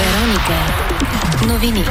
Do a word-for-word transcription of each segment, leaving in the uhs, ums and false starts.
Вероника. Новини.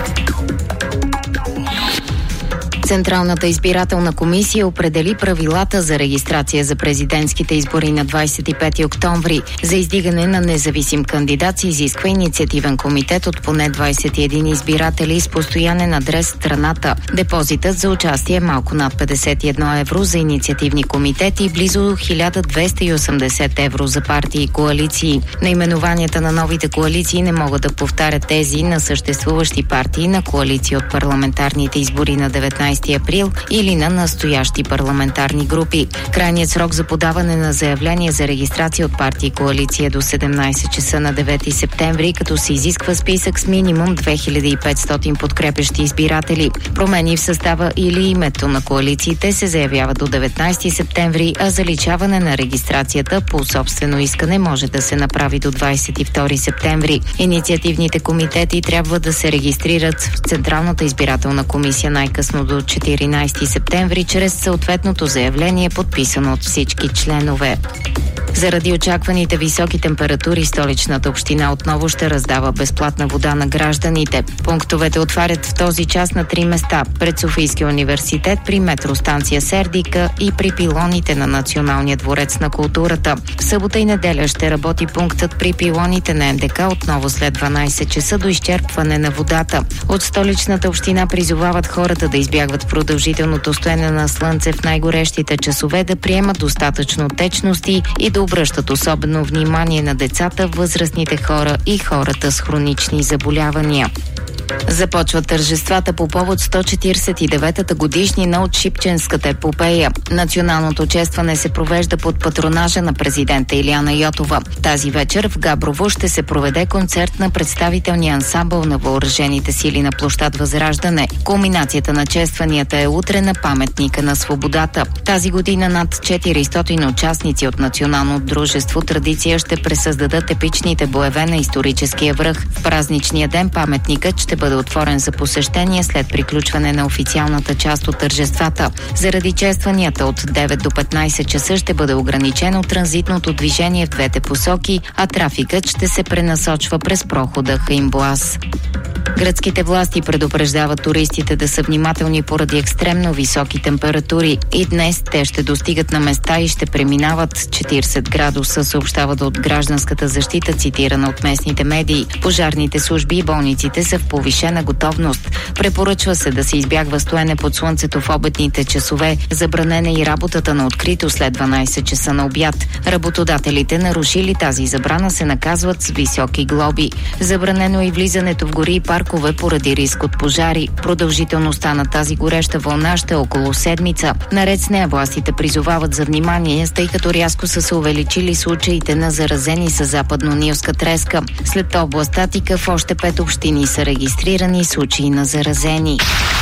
Централната избирателна комисия определи правилата за регистрация за президентските избори на двадесет и пети октомври. За издигане на независим кандидат се изисква инициативен комитет от поне двадесет и един избиратели с постоянен адрес в страната. Депозитът за участие е малко над петдесет и едно евро за инициативни комитети и близо хиляда двеста и осемдесет евро за партии и коалиции. Наименованията на новите коалиции не могат да повтарят тези на съществуващи партии на коалиции от парламентарните избори на деветнадесети април или на настоящи парламентарни групи. Крайният срок за подаване на заявление за регистрация от партии и коалиция до седемнадесет часа на девети септември, като се изисква списък с минимум две хиляди и петстотин подкрепящи избиратели. Промени в състава или името на коалициите се заявяват до деветнадесети септември, а заличаване на регистрацията по собствено искане може да се направи до двадесет и втори септември. Инициативните комитети трябва да се регистрират в Централната избирателна комисия най-късно до четиринадесети септември чрез съответното заявление, подписано от всички членове. Заради очакваните високи температури, Столичната община отново ще раздава безплатна вода на гражданите. Пунктовете отварят в този час на три места – пред Софийския университет, при метростанция Сердика и при пилоните на Националния дворец на културата. В събота и неделя ще работи пунктът при пилоните на Н Д К отново след дванадесет часа до изчерпване на водата. От Столичната община призовават хората да избягват продължителното стоене на слънце в най-горещите часове, да приемат достатъчно течности и да обръщат особено внимание на децата, възрастните хора и хората с хронични заболявания. Започват тържествата по повод сто четиридесет и деветата годишнина от Шипченската епопея. Националното честване се провежда под патронажа на президента Илияна Йотова. Тази вечер в Габрово ще се проведе концерт на представителния ансамбъл на въоръжените сили на площад Възраждане. Кулминацията на честванията е утре на паметника на свободата. Тази година над четиристотин участници от Национално дружество Традиция ще пресъздадат епичните боеве на историческия връх. В празничния ден паметникът ще бъде отворен за посещение след приключване на официалната част от тържествата. Заради честванията от девет до петнадесет часа ще бъде ограничено транзитното движение в двете посоки, а трафикът ще се пренасочва през прохода Хаинбоаз. Гръцките власти предупреждават туристите да са внимателни поради екстремно високи температури. И днес те ще достигат на места и ще преминават четиридесет градуса, съобщават от гражданската защита, цитирана от местните медии. Пожарните служби и болниците са в повишена готовност. Препоръчва се да се избягва стоене под слънцето в обедните часове. Забранена и работата на открито след дванадесет часа на обяд. Работодателите, нарушили тази забрана, се наказват с високи глоби. Забранено е и влизането в гори и паркове поради риск от пожари. Продължителността на тази гореща вълна ще е около седмица. Наред с нея властите призовават за внимание, тъй като рязко са се увеличили случаите на заразени с западно-нилска треска. След област Атика в още пет общини са регистрирани случаи на заразени.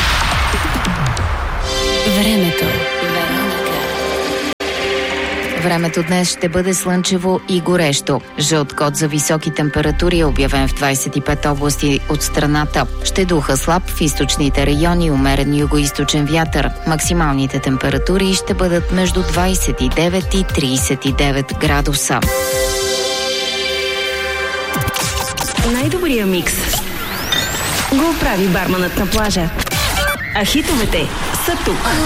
Времето. Времето днес ще бъде слънчево и горещо. Жълт код за високи температури е обявен в двадесет и пет области от страната. Ще духа слаб в източните райони, умерен югоизточен вятър. Максималните температури ще бъдат между двадесет и девет и тридесет и девет градуса. Най-добрия микс го прави барманът на плажа. А хитовете са тук.